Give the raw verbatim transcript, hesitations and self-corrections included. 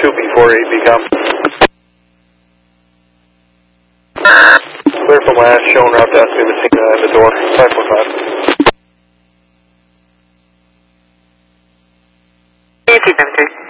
two B four eight B com. Clear from last, showing route to between uh, the door, five four five. two seven three.